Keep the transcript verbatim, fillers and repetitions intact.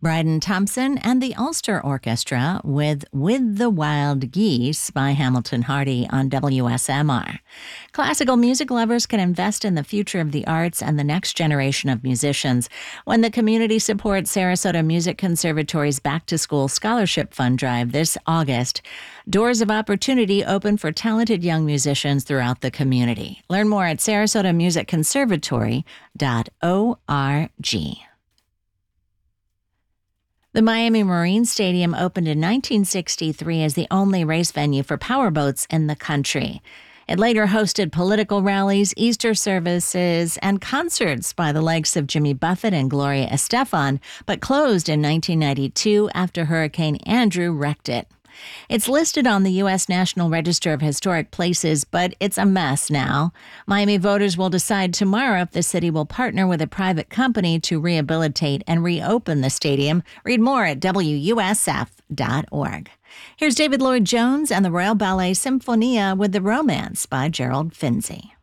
Bryden Thompson and the Ulster Orchestra with With the Wild Geese by Hamilton Hardy on W S M R. Classical music lovers can invest in the future of the arts and the next generation of musicians when the community supports Sarasota Music Conservatory's Back to School Scholarship Fund Drive this August. Doors of opportunity open for talented young musicians throughout the community. Learn more at sarasota music conservatory dot org. The Miami Marine Stadium opened in nineteen sixty-three as the only race venue for powerboats in the country. It later hosted political rallies, Easter services, and concerts by the likes of Jimmy Buffett and Gloria Estefan, but closed in nineteen ninety-two after Hurricane Andrew wrecked it. It's listed on the U S National Register of Historic Places, but it's a mess now. Miami voters will decide tomorrow if the city will partner with a private company to rehabilitate and reopen the stadium. Read more at W U S F dot org. Here's David Lloyd Jones and the Royal Ballet Symphonia with The Romance by Gerald Finzi.